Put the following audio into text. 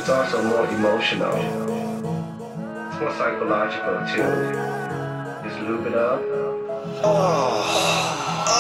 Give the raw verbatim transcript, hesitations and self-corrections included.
it's also more emotional. It's more psychological too. Just lube it up. Oh.